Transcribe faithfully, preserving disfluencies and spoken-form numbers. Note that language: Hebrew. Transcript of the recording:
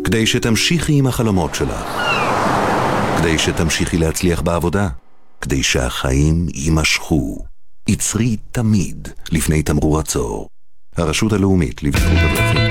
כדי שתמשיכי עם החלומות שלך, כדי שתמשיכי להצליח בעבודה, כדי שהחיים יימשכו. יצרי תמיד לפני תמרור עצור. הרשות הלאומית לבטיחות בדרכים.